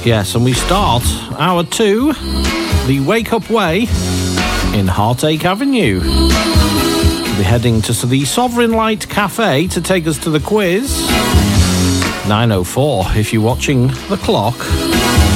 Yes, and we start hour 2, the Wake Up Way in Heartache Avenue. We'll be heading to the Sovereign Light Cafe to take us to the quiz. 9:04 if you're watching the clock.